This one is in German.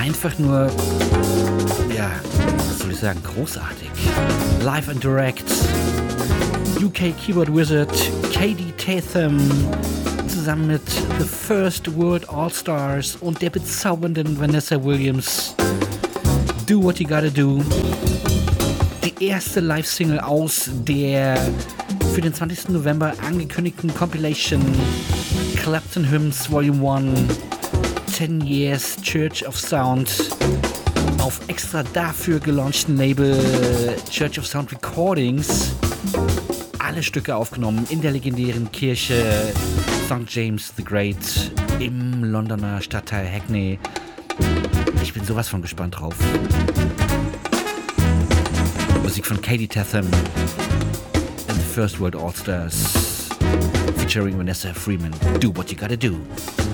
einfach nur, ja, was soll ich sagen, großartig. Live and Direct, UK Keyboard Wizard, Katie Tatham, zusammen mit The First World All-Stars und der bezaubernden Vanessa Williams. Do What You Gotta Do. Die erste Live-Single aus der für den 20. November angekündigten Compilation Clapton Hymns Volume 1 10 Years Church of Sound auf extra dafür gelaunchten Label Church of Sound Recordings. Alle Stücke aufgenommen in der legendären Kirche St. James the Great im Londoner Stadtteil Hackney. Ich bin sowas von gespannt drauf. Musik von Katie Tatham and the First World All-Stars featuring Vanessa Freeman. Do What You Gotta Do.